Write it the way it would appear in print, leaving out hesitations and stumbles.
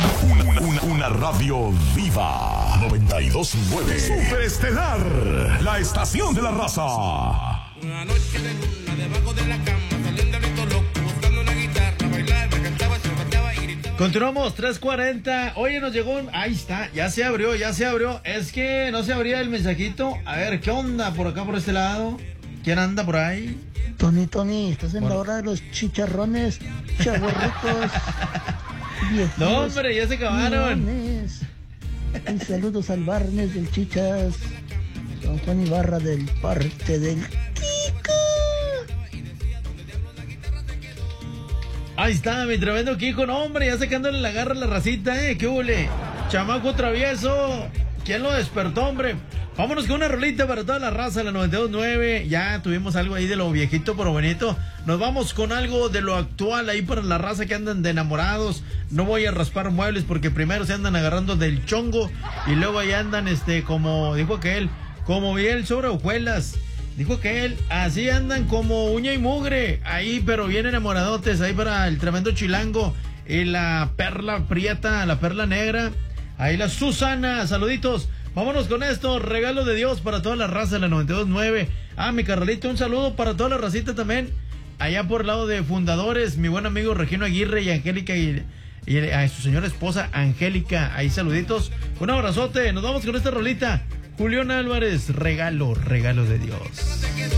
Una radio viva. 92.9. Superestelar. La estación de la raza. Una noche de luna debajo de la cama, saliendo de loco, buscando una guitarra, bailaba, cantaba, se levantaba y gritaba. Continuamos, 3:40. Oye, nos llegó ahí está, ya se abrió. Es que no se abría el mensajito. A ver, ¿qué onda por acá, por este lado? ¿Quién anda por ahí? Tony, estás en la hora de los chicharrones, chavorrucos, viejos. No, hombre, ya se acabaron. Millones. Y saludos al Barnes del Chichas, Don Juan Ibarra del parte del Kiko. Ahí está, mi tremendo Kiko. No, hombre, ya sacándole la garra a la racita, ¿qué hule? Chamaco travieso. ¿Quién lo despertó, hombre? Vámonos con una rolita para toda la raza, la 92.9. Ya tuvimos algo ahí de lo viejito pero bonito. Nos vamos con algo de lo actual ahí para la raza que andan de enamorados. No voy a raspar muebles porque primero se andan agarrando del chongo y luego ahí andan, como dijo aquel, como bien sobre hojuelas. Dijo que él, así andan como uña y mugre. Ahí, pero bien enamoradotes. Ahí para el tremendo chilango y la perla prieta, la perla negra. Ahí la Susana, saluditos. Vámonos con esto, regalo de Dios para toda la raza de la 92.9. Mi carnalito, un saludo para toda la racita también. Allá por el lado de Fundadores, mi buen amigo Regino Aguirre y Angélica y a su señora esposa Angélica. Ahí saluditos. Un abrazote, nos vamos con esta rolita. Julián Álvarez, regalo de Dios.